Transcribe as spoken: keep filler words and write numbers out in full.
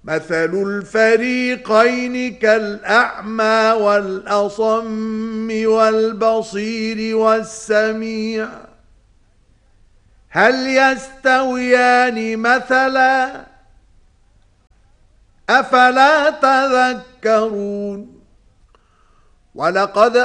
مثل الفريقين كالأعمى والأصم والبصير والسميع هل يستويان مثلا أفلا تذكرون ولقد